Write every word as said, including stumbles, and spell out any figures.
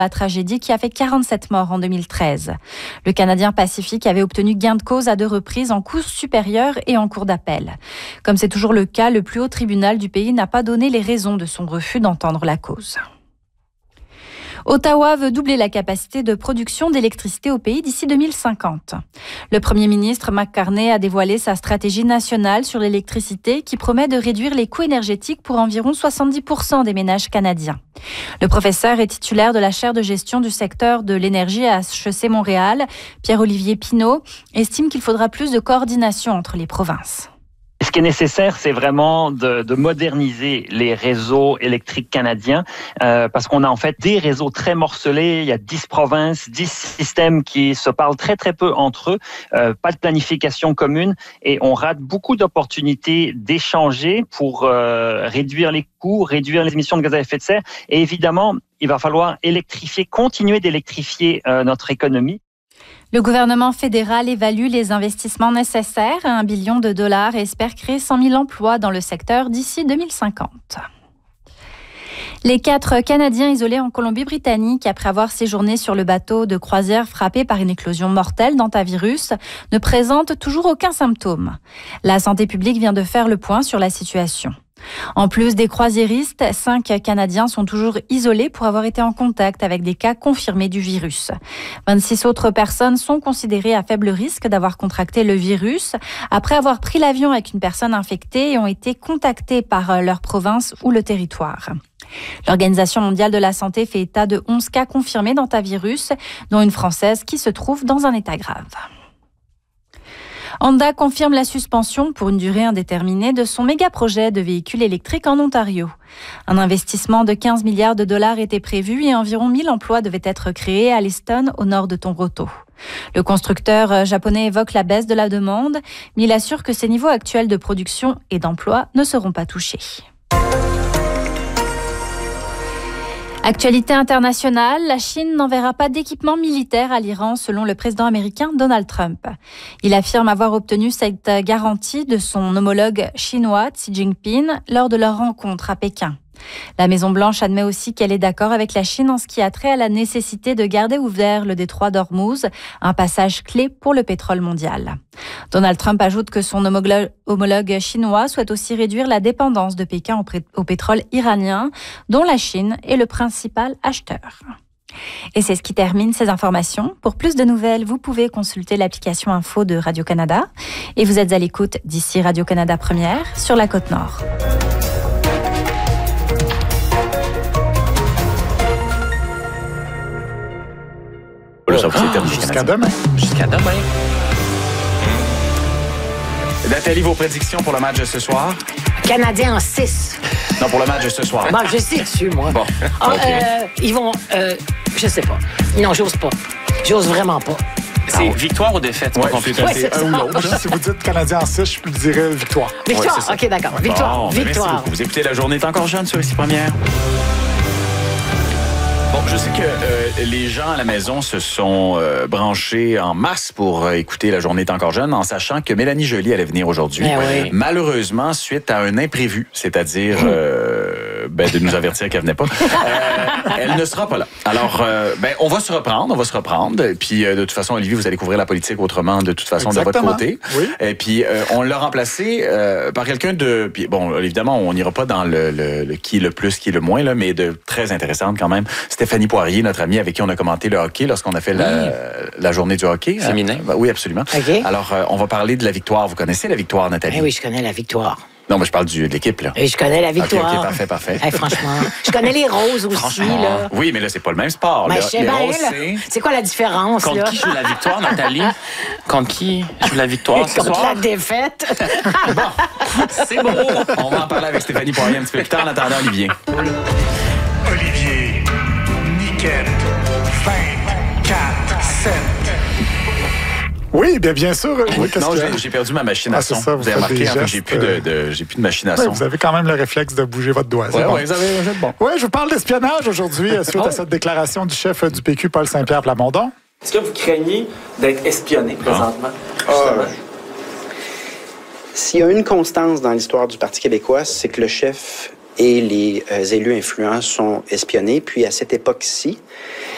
La tragédie qui a fait quarante-sept morts en deux mille treize. Le Canadien Pacifique avait obtenu gain de cause à deux reprises en cour supérieure et en cour d'appel. Comme c'est toujours le cas, le plus haut tribunal du pays n'a pas donné les raisons de son refus d'entendre la cause. Ottawa veut doubler la capacité de production d'électricité au pays d'ici deux mille cinquante. Le Premier ministre Mark Carney a dévoilé sa stratégie nationale sur l'électricité qui promet de réduire les coûts énergétiques pour environ soixante-dix pour cent des ménages canadiens. Le professeur est titulaire de la chaire de gestion du secteur de l'énergie à H E C Montréal. Pierre-Olivier Pinault estime qu'il faudra plus de coordination entre les provinces. Ce qui est nécessaire, c'est vraiment de, de moderniser les réseaux électriques canadiens euh, parce qu'on a en fait des réseaux très morcelés. Il y a dix provinces, dix systèmes qui se parlent très très peu entre eux, euh, pas de planification commune et on rate beaucoup d'opportunités d'échanger pour euh, réduire les coûts, réduire les émissions de gaz à effet de serre et évidemment, il va falloir électrifier, continuer d'électrifier euh, notre économie. Le gouvernement fédéral évalue les investissements nécessaires à un billion de dollars et espère créer cent mille emplois dans le secteur d'ici deux mille cinquante. Les quatre Canadiens isolés en Colombie-Britannique, après avoir séjourné sur le bateau de croisière frappé par une éclosion mortelle d'hantavirus, ne présentent toujours aucun symptôme. La santé publique vient de faire le point sur la situation. En plus des croisiéristes, cinq Canadiens sont toujours isolés pour avoir été en contact avec des cas confirmés du virus. vingt-six autres personnes sont considérées à faible risque d'avoir contracté le virus après avoir pris l'avion avec une personne infectée et ont été contactées par leur province ou le territoire. L'Organisation mondiale de la santé fait état de onze cas confirmés d'hantavirus, dont une Française qui se trouve dans un état grave. Honda confirme la suspension pour une durée indéterminée de son méga-projet de véhicules électriques en Ontario. Un investissement de quinze milliards de dollars était prévu et environ mille emplois devaient être créés à Leaston, au nord de Toronto. Le constructeur japonais évoque la baisse de la demande, mais il assure que ses niveaux actuels de production et d'emploi ne seront pas touchés. Actualité internationale, la Chine n'enverra pas d'équipement militaire à l'Iran selon le président américain Donald Trump. Il affirme avoir obtenu cette garantie de son homologue chinois Xi Jinping lors de leur rencontre à Pékin. La Maison-Blanche admet aussi qu'elle est d'accord avec la Chine en ce qui a trait à la nécessité de garder ouvert le détroit d'Ormuz, un passage clé pour le pétrole mondial. Donald Trump ajoute que son homologue chinois souhaite aussi réduire la dépendance de Pékin au pétrole iranien, dont la Chine est le principal acheteur. Et c'est ce qui termine ces informations. Pour plus de nouvelles, vous pouvez consulter l'application Info de Radio-Canada. Et vous êtes à l'écoute d'ici Radio-Canada Première sur la Côte-Nord. Ah, jusqu'à demain. Jusqu'à demain. Nathalie, vos prédictions pour le match de ce soir? Canadien en six. Non, pour le match de ce soir. Bon, je sais dessus, moi. Bon. Ah, Okay. euh, ils vont... Euh, je sais pas. Non, j'ose pas. J'ose vraiment pas. C'est victoire ou défaite? Ouais, C'est pas compliqué. Ouais, C'est c'est un ou ça. l'autre. Si vous dites Canadien en six, je dirais victoire. Victoire, Ouais, c'est ça. OK, d'accord. Victoire, Bon, merci victoire. beaucoup. Vous écoutez La Journée est encore jeune sur Ici Première. Bon, je sais que euh, les gens à la maison se sont euh, branchés en masse pour euh, écouter La Journée est encore jeune, en sachant que Mélanie Joly allait venir aujourd'hui. Ben oui. Malheureusement, suite à un imprévu, c'est-à-dire euh, ben, de nous avertir qu'elle venait pas, euh, elle ne sera pas là. Alors, euh, ben, on va se reprendre, on va se reprendre. Puis, euh, de toute façon, Olivier, vous allez couvrir la politique autrement, de toute façon, Exactement. de votre côté. Oui. Et puis, euh, on l'a remplacé euh, par quelqu'un de... Puis, bon, évidemment, on n'ira pas dans le, le, le qui est le plus, qui est le moins, là, mais de très intéressante quand même. Stéphanie Poirier, notre amie avec qui on a commenté le hockey lorsqu'on a fait la, la journée du hockey. Féminin. Euh, oui, absolument. OK. Alors, euh, on va parler de la victoire. Vous connaissez la victoire, Nathalie? Eh oui, je connais la victoire. Non, mais je parle du, de l'équipe, là. Et je connais la victoire. OK, OK, parfait, parfait. Eh, franchement. Je connais les roses aussi, Franchement. là. Oui, mais là, c'est pas le même sport. Ben, là. je sais Les bien, roses, là. c'est... C'est quoi la différence, Contre là? qui joue la victoire, Nathalie? Contre qui joue la victoire ce Contre soir? la défaite. C'est beau! On va en parler avec Stéphanie Poirier un petit peu plus tard. En attendant, Olivier. Olivier, Niquette, vingt-quatre sept. Oui, bien, bien sûr. Oui, qu'est-ce Non, qu'il y a? j'ai, j'ai perdu ma machine à Ah, c'est son. ça, vous vous avez faites remarqué, des en fait, gestes, j'ai plus de, de- j'ai plus de machine à Ouais, son. vous avez quand même le réflexe de bouger votre doigt. c'est Ouais, bon. ouais, vous avez un jeu de bon. Oui, je vous parle d'espionnage aujourd'hui euh, suite à cette déclaration du chef euh, du P Q, Paul Saint-Pierre Plamondon. Est-ce que vous craignez d'être espionné présentement? Ah, s'il y a une constance dans l'histoire du Parti québécois, c'est que le chef et les euh, élus influents sont espionnés. Puis à cette époque-ci,